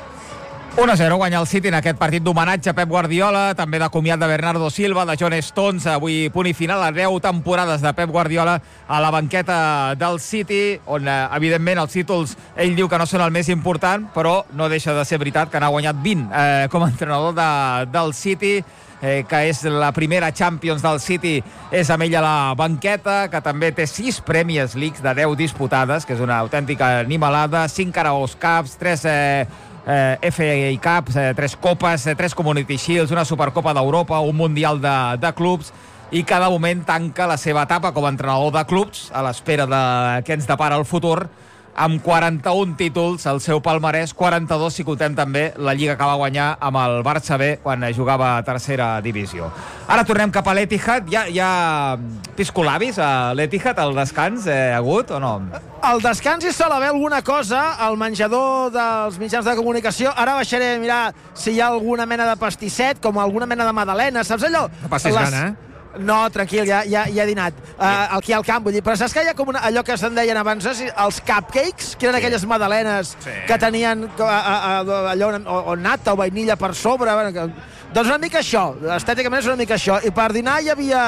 un a zero guanya el City en aquest partit d'homenatge a Pep Guardiola, també de comiat de Bernardo Silva, de John Stones, avui punt i final a deu temporades de Pep Guardiola a la banqueta del City, on eh, evidentment els títols ell diu que no són el més important, però no deixa de ser veritat que n'ha guanyat vint eh, com a entrenador de, del City, eh, que és la primera Champions del City, és amb ell a la banqueta, que també té sis Premier Leagues de deu disputades, que és una autèntica animalada, cinc Carabao Cups, tres... Eh, Eh, F A Cups, eh, tres copes, eh, tres Community Shields, una Supercopa d'Europa, un Mundial de, de clubs, i cada moment tanca la seva etapa com a entrenador de clubs a l'espera de què ens depara el futur amb quaranta-un títols al seu palmarès, quaranta-dos si comptem també la Lliga que va guanyar amb el Barça B quan jugava a tercera divisió. Ara tornem cap a l'Etihad. Hi ha, hi ha piscolabis a l'Etihad, al descans, eh, hagut o no? Al descans hi sol haver alguna cosa, al menjador dels mitjans de comunicació. Ara baixaré a mirar si hi ha alguna mena de pastisset, com alguna mena de magdalena, saps allò? No passis Les... gana, eh? No, tranquil, ja, ja, ja he dinat. Uh, aquí al camp, vull dir. Però saps que hi ha com una, allò que se'n deien abans, eh? Els cupcakes, que eren sí. aquelles magdalenes sí. que tenien uh, uh, allò, o, o nata o vainilla per sobre. Bueno, que... Doncs una mica això, estèticament és una mica això. I per dinar hi havia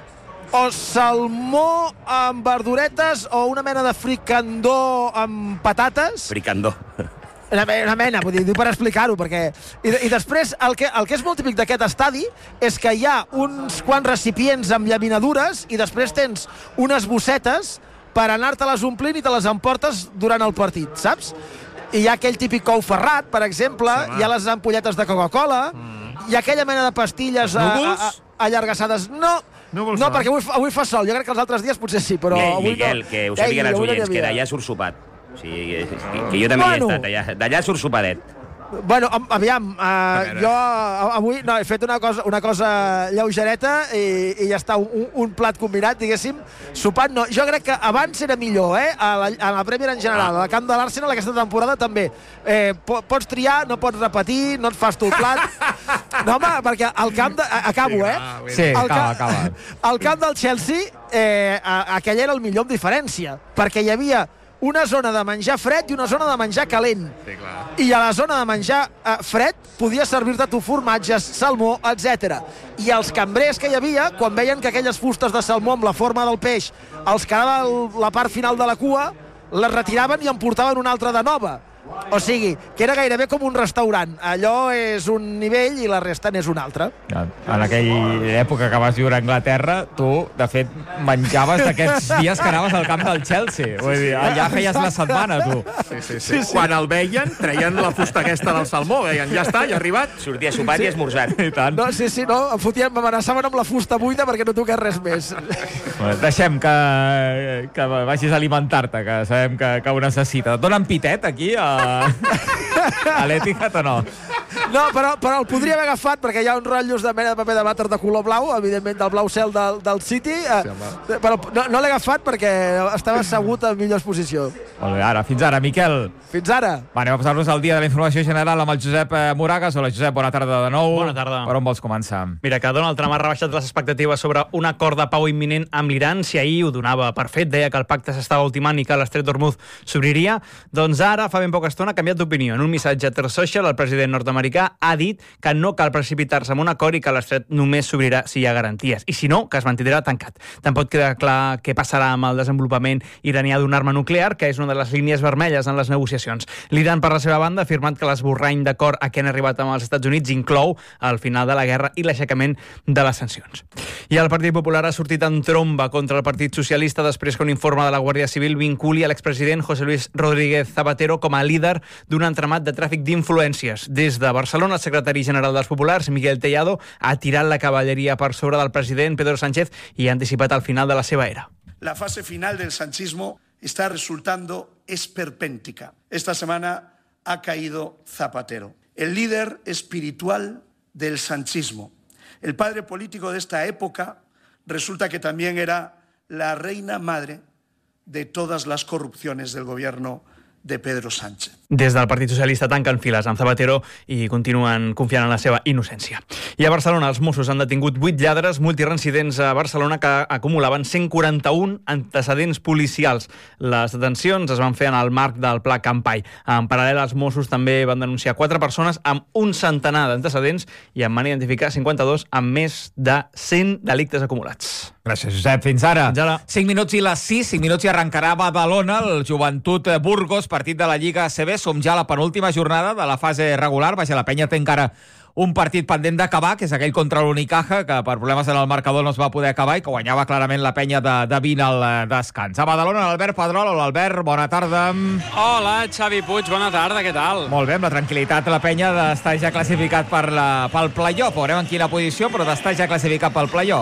o salmó amb verduretes o una mena de fricandó amb patates. Fricandó. Una, una mena, vull dir, per explicar-ho, perquè... I, i després, el que, el que és molt típic d'aquest estadi és que hi ha uns quants recipients amb llaminadures i després tens unes bossetes per anar-te-les omplint i te les emportes durant el partit, saps? I hi ha aquell típic cou ferrat, per exemple, sí, hi ha les ampolletes de Coca-Cola, mm. hi ha aquella mena de pastilles a, a, a, allargassades. No, Núvols no, no, perquè avui, avui fa sol. Jo crec que els altres dies potser sí, però Miquel, avui Miquel, no. que ho sàpiguen els oients, que d'allà surt sopat. O sigui, que, que jo també bueno, hi he estat allà. D'allà surt sopadet. Bueno, aviam, uh, jo avui no, he fet una cosa, una cosa lleugereta i, i ja està, un, un plat combinat, diguéssim. Sopant no, jo crec que abans era millor, eh? A la, a la Premier en general, a la camp de l'Arsenal aquesta temporada també. Eh, pots triar, no pots repetir, no et fas tu el plat. No, home, perquè al camp de... Acabo, eh? Sí, acaba, acaba. Al camp del Chelsea, eh, aquell era el millor amb diferència, perquè hi havia una zona de menjar fred i una zona de menjar calent. Sí, clar. I a la zona de menjar eh, fred podia servir-te tu formatges, salmó, etcètera. I els cambrers que hi havia, quan veien que aquelles fustes de salmó amb la forma del peix els quedava la part final de la cua, les retiraven i en portaven una altra de nova. O sigui, que era gairebé com un restaurant. Allò és un nivell i la resta n'és un altre. En aquella època que vas viure a Anglaterra, tu, de fet, menjaves d'aquests dies que anaves al camp del Chelsea. Vull dir, allà feies la setmana, tu. Sí, sí, sí. sí, sí. Quan el veien, treien la fusta aquesta del salmó. Veien, ja està, ja ha arribat. Sortia sopat sí. i esmorzat. I tant. No, sí, sí, no, em fotien, m'amenaçaven amb la fusta buida perquè no toqués res més. Bueno, deixem que, que vagis a alimentar-te, que sabem que, que ho necessita. Et donen pitet aquí a... a l'Etihad o no? No, però, però el podria haver agafat perquè hi ha uns rotllos de mena de paper de vàter de color blau, evidentment del blau cel del, del City, sí, però no, no l'he agafat perquè estava assegut en millor posició. Molt bé, ara, fins ara, Miquel. Fins ara. Va, anem a passar-nos al dia de la informació general amb el Josep Moragas. Hola, Josep, bona tarda de nou. Bona tarda. Per on vols començar? Mira, que Donald Trump ha rebaixat les expectatives sobre un acord de pau imminent amb l'Iran. Si ahir ho donava per fet, deia que el pacte s'estava ultimant i que l'estret d'Hormuz s'obriria, doncs ara, fa ben poca estona, ha canviat d'opinió. En un missatge a Truth Social, el president nord-americà ha dit que no cal precipitar-se en un acord i que l'estret només s'obrirà si hi ha garanties. I si no, que es mantindrà tancat. Tampoc queda clar què passarà amb el desenvolupament iranià d'una arma nuclear, que és una de les línies vermelles en les negociacions. L'Iran, per la seva banda, ha afirmat que l'esborrany d'acord a què han arribat amb els Estats Units inclou el final de la guerra i l'aixecament de les sancions. I el Partit Popular ha sortit en tromba contra el Partit Socialista després que un informe de la Guàrdia Civil vinculi a l'expresident José Luis Rodríguez Zapatero com a líder d'un entramat de tràfic d'influències. Des de Barcelona, el secretari general dels Populars, Miguel Tellado, ha tirat la cavalleria per sobre del president Pedro Sánchez i ha anticipat el final de la seva era. La fase final del sanchismo está resultando esperpéntica. Esta semana ha caído Zapatero, el líder espiritual del sanchismo. El padre político de esta época resulta que también era la reina madre de todas las corrupciones del gobierno de Pedro Sánchez. Des del Partit Socialista tanquen files amb Zapatero i continuen confiant en la seva innocència. I a Barcelona els Mossos han detingut vuit lladres multireincidents a Barcelona que acumulaven cent quaranta-un antecedents policials. Les detencions es van fer en el marc del Pla Campai. En paral·lel, els Mossos també van denunciar quatre persones amb un centenar d'antecedents i en van identificar cinquanta-dos amb més de cent delictes acumulats. Gràcies, Josep. Fins ara. Fins ara. cinc minuts i les sis, cinc minuts i arrencarà Badalona, el Joventut Burgos, partit de la Lliga A C B. Som ja a la penúltima jornada de la fase regular. Vaja, la penya té encara un partit pendent d'acabar, que és aquell contra l'Unicaja, que per problemes en el marcador no es va poder acabar i que guanyava clarament la penya de, de vint al descans. A Badalona, l'Albert Pedrol. Hola, Albert, bona tarda. Hola, Xavi Puig, bona tarda, què tal? Molt bé, amb la tranquil·litat la penya d'estar ja classificat per la, pel play-off. Veurem en quina posició, però d'estar ja classificat pel play-off.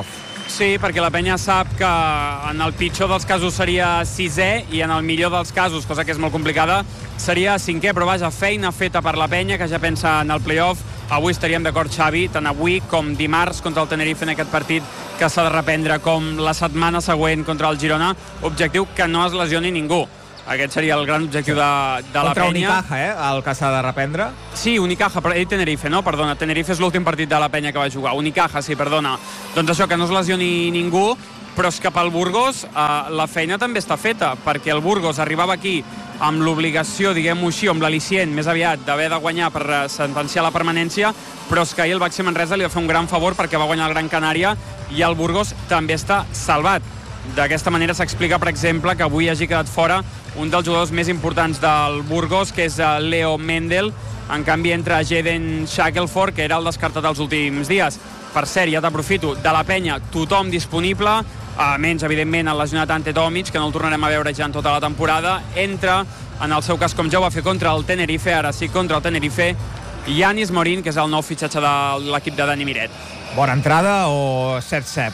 Sí, perquè la penya sap que en el pitjor dels casos seria sisè i en el millor dels casos, cosa que és molt complicada, seria cinquè, però vaja, feina feta per la penya, que ja pensa en el play-off. Avui estaríem d'acord, Xavi, tant avui com dimarts contra el Tenerife en aquest partit que s'ha de reprendre, com la setmana següent contra el Girona, objectiu que no es lesioni ningú. Aquest seria el gran objectiu de, de la Contra penya. Unicaja, eh? El que s'ha de reprendre. Sí, Unicaja, però he dit Tenerife, no? Perdona, Tenerife és l'últim partit de la penya que va jugar. Unicaja, sí, perdona. Doncs això, que no es lesioni ningú, però és que pel Burgos eh, la feina també està feta, perquè el Burgos arribava aquí amb l'obligació, diguem-ho així, amb l'al·licient més aviat d'haver de guanyar per eh, sentenciar la permanència, però és que ahir el Baxi Manresa li va fer un gran favor perquè va guanyar el Gran Canària i el Burgos també està salvat. D'aquesta manera s'explica, per exemple, que avui hagi quedat fora un dels jugadors més importants del Burgos, que és Leo Mendel. En canvi, entra Jaden Shackelford, que era el descartat els últims dies. Per cert, ja t'aprofito, de la penya, tothom disponible, a menys, evidentment, el lesionat Ante Tomic, que no el tornarem a veure ja en tota la temporada. Entra, en el seu cas, com ja ho va fer contra el Tenerife, ara sí, contra el Tenerife, Yanis Morin, que és el nou fitxatge de l'equip de Dani Miret. Bona entrada o set-set?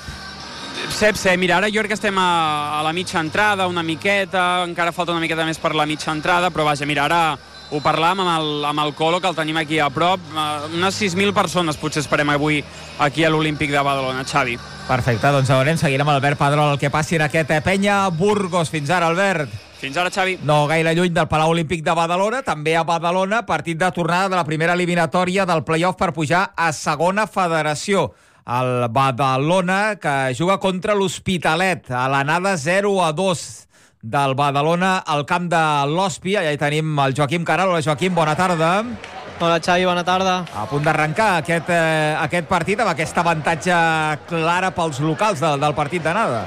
Sep, sé, mira, ara jo crec que estem a, a la mitja entrada, una miqueta, encara falta una miqueta més per la mitja entrada, però vaja, mira, ara ho parlàvem amb el, amb el Colo, que el tenim aquí a prop. Uh, unes sis mil persones potser esperem avui aquí a l'Olímpic de Badalona, Xavi. Perfecte, doncs veurem, seguirem amb Albert Padrol el que passi en aquest penya Burgos. Fins ara, Albert. Fins ara, Xavi. No gaire lluny del Palau Olímpic de Badalona, també a Badalona, partit de tornada de la primera eliminatòria del play-off per pujar a segona federació. El Badalona, que juga contra l'Hospitalet, a l'anada zero a dos del Badalona al camp de l'Hòspia. Allà hi tenim el Joaquim Caral. Hola, Joaquim, bona tarda. Hola, Xavi, bona tarda. A punt d'arrencar aquest, eh, aquest partit amb aquest avantatge clara pels locals del, del partit d'anada.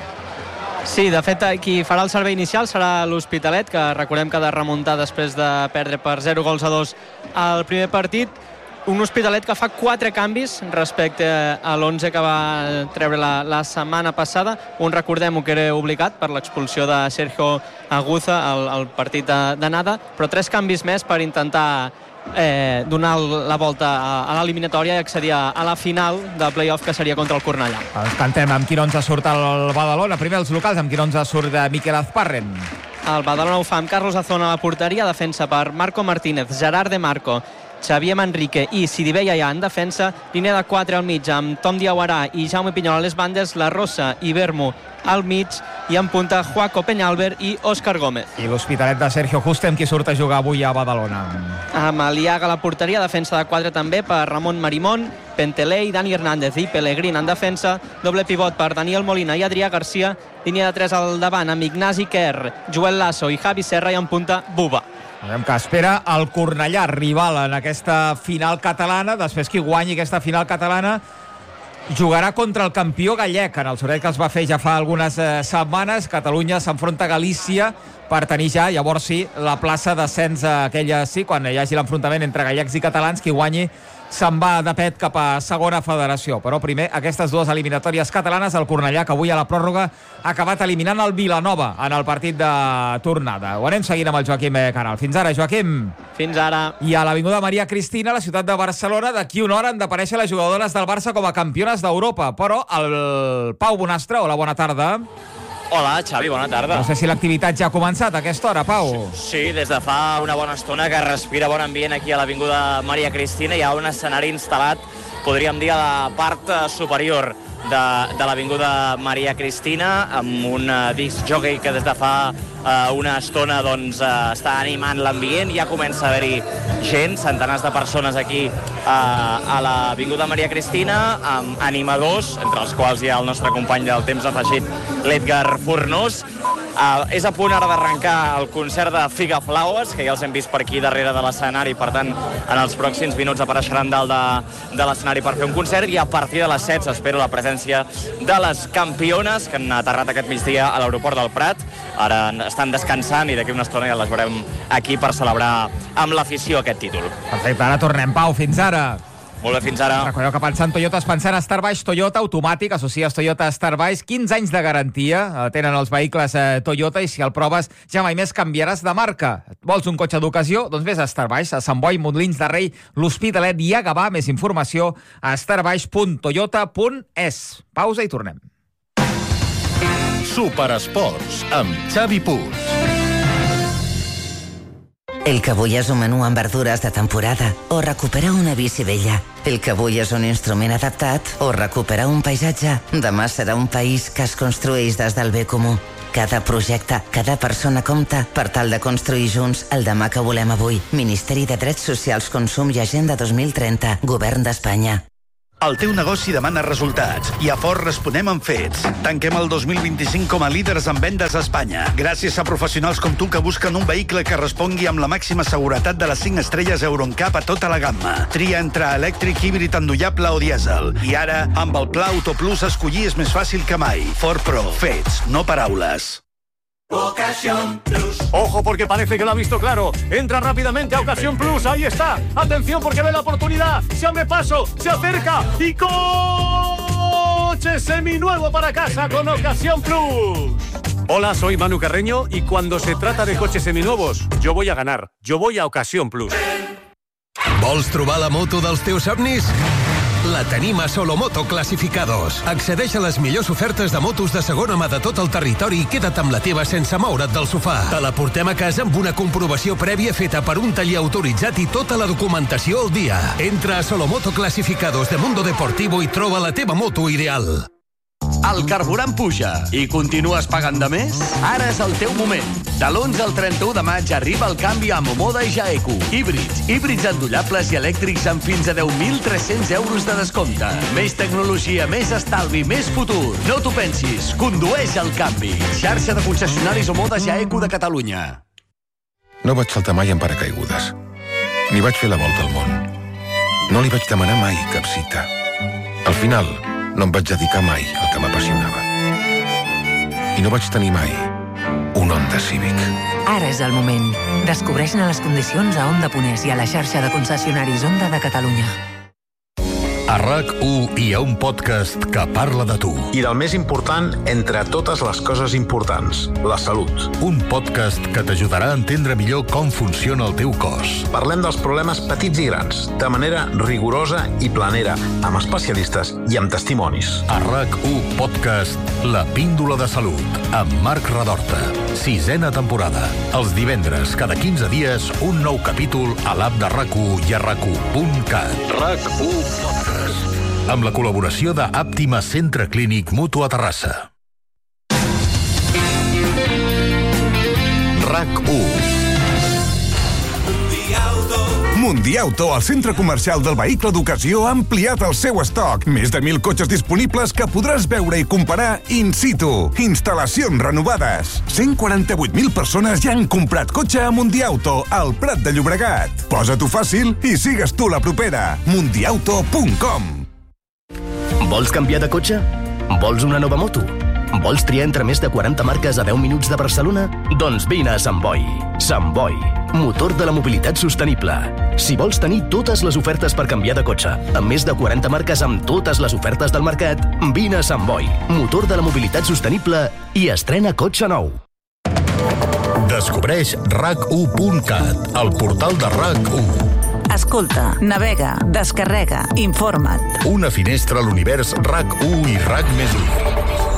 Sí, de fet, qui farà el servei inicial serà l'Hospitalet, que recordem que ha de remuntar després de perdre per zero gols a dos al primer partit. Un Hospitalet que fa quatre canvis respecte a l'onze que va treure la, la setmana passada. Un, recordem-ho, que era obligat per l'expulsió de Sergio Aguza al, al partit d'anada, però tres canvis més per intentar eh, donar la volta a, a l'eliminatòria i accedir a, a la final del play-off, que seria contra el Cornellà. Ens cantem amb quin onze surt el Badalona. Primer els locals, amb quin onze surt de Miquel Azparren. El Badalona ho fa amb Carlos Azona a la porteria, defensa per Marco Martínez, Gerard de Marco, Xavier Manrique i Sidibe Yaya en defensa, línia de quatre al mig amb Tom Diawara i Jaume Pinyol a les bandes, La Rosa i Bermu al mig i en punta Joaco Peñalver i Òscar Gómez. I l'Hospitalet de Sergio Juste, amb qui surt a jugar avui a Badalona. Amb Aliaga a la porteria, defensa de quatre també per Ramon Marimón, Pentelei, Dani Hernández i Pellegrín en defensa, doble pivot per Daniel Molina i Adrià Garcia, línia de tres al davant amb Ignasi Quer, Joel Lasso i Javi Serra i en punta Buba. Veiem que espera el Cornellà, rival en aquesta final catalana. Després qui guanyi aquesta final catalana jugarà contra el campió gallec. En el sorteig que es va fer ja fa algunes eh, setmanes, Catalunya s'enfronta a Galícia per tenir ja, llavors sí, la plaça d'ascens aquella, sí, quan hi hagi l'enfrontament entre gallecs i catalans, qui guanyi se'n va de pet cap a segona federació. Però primer, aquestes dues eliminatòries catalanes, el Cornellà, que avui a la pròrroga ha acabat eliminant el Vilanova en el partit de tornada. Ho anem seguint amb el Joaquim Caral. Fins ara, Joaquim. Fins ara. I a l'Avinguda Maria Cristina, a la ciutat de Barcelona, d'aquí una hora han d'aparèixer les jugadores del Barça com a campiones d'Europa. Però el Pau Bonastre, hola, bona tarda. Hola, Xavi, bona tarda. No sé si l'activitat ja ha començat a aquesta hora, Pau. Sí, des de fa una bona estona que respira bon ambient aquí a l'Avinguda Maria Cristina. Hi ha un escenari instal·lat, podríem dir, a la part superior de, de l'Avinguda Maria Cristina, amb un uh, disc jockey que des de fa uh, una estona doncs, uh, està animant l'ambient. Ja comença a haver-hi gent, centenars de persones aquí uh, a l'Avinguda Maria Cristina, amb animadors, entre els quals hi ha el nostre company del temps afegit, l'Edgar Fornós. Uh, és a punt ara d'arrencar el concert de Figa Flowers, que ja els hem vist per aquí darrere de l'escenari, per tant, en els pròxims minuts apareixeran dalt de, de l'escenari per fer un concert, i a partir de les set s'espera la presència de les campiones que han aterrat aquest migdia a l'aeroport del Prat. Ara estan descansant i d'aquí una estona ja les veurem aquí per celebrar amb l'afició aquest títol. Perfecte, ara tornem, Pau, fins ara. Molt bé, fins ara. Recordeu que pensant Toyota és pensant a Starbaix Toyota, automàtic, associes Toyota a Starbaix, quinze anys de garantia, eh, tenen els vehicles eh, Toyota, i si el proves ja mai més canviaràs de marca. Vols un cotxe d'ocasió? Doncs vés a Starbaix, a Sant Boi, Montlins de Rei, l'Hospitalet i a Gavà. Més informació a starbaix punt toyota punt es. Pausa i tornem. Superesports, amb Xavi Puig. El que vull és un menú amb verdures de temporada o recuperar una bici vella. El que vull és un instrument adaptat o recuperar un paisatge. Demà serà un país que es construeix des del bé comú. Cada projecte, cada persona compta per tal de construir junts el demà que volem avui. Ministeri de Drets Socials, Consum i Agenda dos mil trenta. Govern d'Espanya. El teu negoci demana resultats i a Ford responem amb fets. Tanquem el dos mil vint-i-cinc com a líders en vendes a Espanya, gràcies a professionals com tu que busquen un vehicle que respongui amb la màxima seguretat de les cinc estrelles Euro N C A P a tota la gamma. Tria entre elèctric, híbrid endollable o dièsel. I ara, amb el Pla Auto Plus, escollir és més fàcil que mai. Ford Pro. Fets, no paraules. Ocasión Plus. Ojo porque parece que lo ha visto claro. Entra rápidamente a Ocasión Plus. Ahí está. Atención porque ve la oportunidad. Se abre paso, se acerca y coche seminuevo para casa con Ocasión Plus. Hola, soy Manu Carreño y cuando se trata de coches seminuevos, yo voy a ganar. Yo voy a Ocasión Plus. Vols trobar la moto dels teus somnis? La tenim a Solomoto Clasificados. Accedeix a les millors ofertes de motos de segona mà de tot el territori i queda't amb la teva sense moure't del sofà. Te la portem a casa amb una comprovació prèvia feta per un taller autoritzat i tota la documentació al dia. Entra a Solomoto Clasificados de Mundo Deportivo i troba la teva moto ideal. El carburant puja i continues pagant de més? Ara és el teu moment. De l'onze al trenta-u de maig arriba el canvi a Momoda i Jaeco. Híbrids, híbrids endollables i elèctrics amb fins a deu mil tres-cents euros de descompte. Més tecnologia, més estalvi, més futur. No t'ho pensis, condueix el canvi. Xarxa de concessionaris Momoda Jaeco de Catalunya. No vaig saltar mai en paracaigudes. Ni vaig fer la volta al món. No li vaig demanar mai cap cita. Al final, no em vaig dedicar mai al que m'apassionava. I no vaig tenir mai un Honda Civic. Ara és el moment. Descobreix-ne les condicions a Honda Ponès i a la xarxa de concessionaris Honda de Catalunya. A RAC u hi ha un podcast que parla de tu. I del més important entre totes les coses importants, la salut. Un podcast que t'ajudarà a entendre millor com funciona el teu cos. Parlem dels problemes petits i grans, de manera rigorosa i planera, amb especialistes i amb testimonis. A RAC u Podcast, La Píndola de Salut, amb Marc Radorta. Sisena temporada. Els divendres, cada quinze dies, un nou capítol a l'app de RAC u i a rac u punt cat. RAC u Podcast. Amb la col·laboració de Àptima Centre Clínic Mutu a Terrassa. RAC u. Mundiauto, el centre comercial del vehicle d'ocasió, ha ampliat el seu estoc. Més de mil cotxes disponibles que podràs veure i comparar in situ. Instal·lacions renovades. cent quaranta-vuit mil persones ja han comprat cotxe a Mundiauto, al Prat de Llobregat. Posa-t'ho fàcil i sigues tu la propera. mundiauto punt com. Vols canviar de cotxe? Vols una nova moto? Vols triar entre més de quaranta marques a deu minuts de Barcelona? Doncs vine a Sant Boi. Sant Boi, motor de la mobilitat sostenible. Si vols tenir totes les ofertes per canviar de cotxe, amb més de quaranta marques amb totes les ofertes del mercat, vine a Sant Boi, motor de la mobilitat sostenible, i estrena cotxe nou. Descobreix rac u punt cat, el portal de RAC u. Escolta, navega, descarrega, informa't. Una finestra a l'univers RAC u i RAC més u.